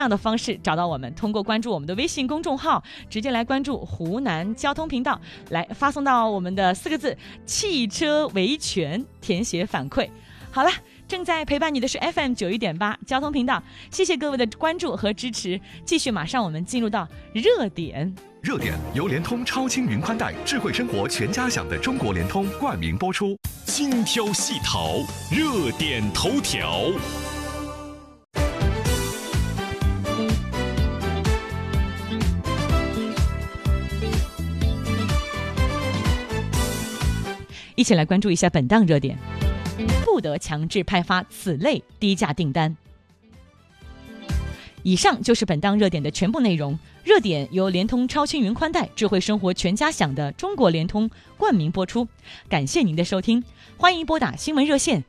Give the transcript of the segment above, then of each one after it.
这样的方式找到我们，通过关注我们的微信公众号，直接来关注湖南交通频道，来发送到我们的4个字汽车维权，填写反馈。好了，正在陪伴你的是 FM91.8 交通频道，谢谢各位的关注和支持。继续，马上我们进入到热点。 热点由联通超轻云宽带智慧生活全家享的中国联通冠名播出。 精挑细淘，热点头条。 一起来关注一下本档热点，不得强制派发此类低价订单。以上就是本档热点的全部内容。热点由联通超轻云宽带智慧生活全家享的中国联通冠名播出，感谢您的收听，欢迎拨打新闻热线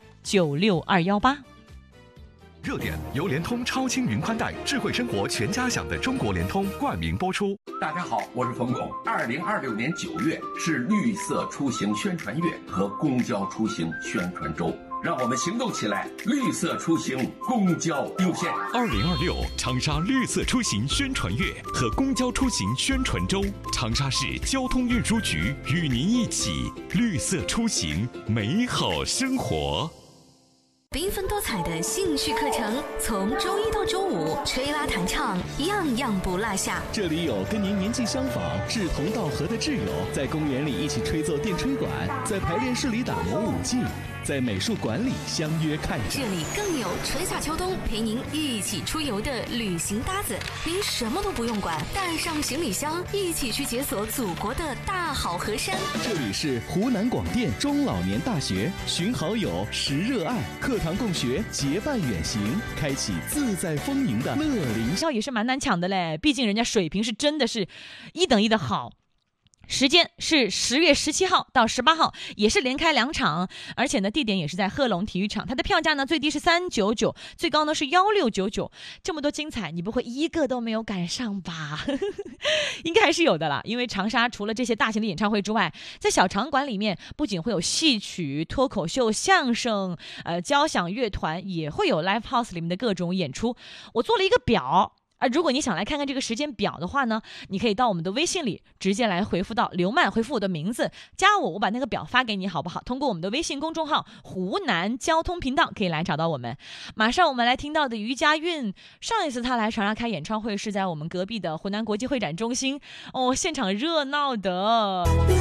96218。 热点由联通超轻云宽带智慧生活全家享的中国联通冠名播出。 大家好，我是冯巩。2026年9月是绿色出行宣传月和公交出行宣传周，让我们行动起来，绿色出行公交优先。 2026长沙绿色出行宣传月和公交出行宣传周，长沙市交通运输局与您一起绿色出行，美好生活。 缤纷多彩的兴趣课程，从周一到周五，吹拉弹唱，样样不落下。 这里有跟您年纪相仿、志同道合的挚友，在公园里一起吹奏电吹管，在排练室里打磨舞技，在美术馆里相约看展。 这里更有春夏秋冬陪您一起出游的旅行搭子，您什么都不用管，带上行李箱，一起去解锁祖国的大好河山。 这里是湖南广电中老年大学，寻好友，识热爱，课堂共学，结伴远行，开启自在丰盈的乐龄。 校也是蛮难抢的嘞，毕竟人家水平是真的是一等一的好。时间是10月17号到18号，也是连开2场，而且呢地点也是在贺龙体育场。它的票价呢最低是399，最高呢是1699。这么多精彩，你不会一个都没有赶上吧？应该还是有的啦，因为长沙除了这些大型的演唱会之外，在小场馆里面不仅会有戏曲、脱口秀、相声、交响乐团，也会有 live house 里面的各种演出。我做了一个表。如果你想来看看这个时间表的话呢，你可以到我们的微信里直接来回复到刘曼，回复我的名字，加我把那个表发给你好不好？通过我们的微信公众号湖南交通频道可以来找到我们。马上我们来听到的于佳韵，上一次他来长沙开演唱会是在我们隔壁的湖南国际会展中心，现场热闹的。